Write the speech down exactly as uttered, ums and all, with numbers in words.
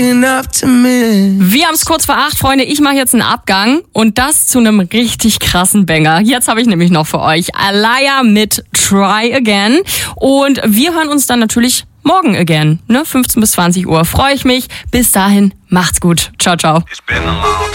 Wir haben es kurz vor acht, Freunde. Ich mache jetzt einen Abgang und das zu einem richtig krassen Banger. Jetzt habe ich nämlich noch für euch Alaya mit Try Again. Und wir hören uns dann natürlich morgen again, ne? fünfzehn bis zwanzig Uhr. Freue ich mich. Bis dahin, macht's gut. Ciao, ciao.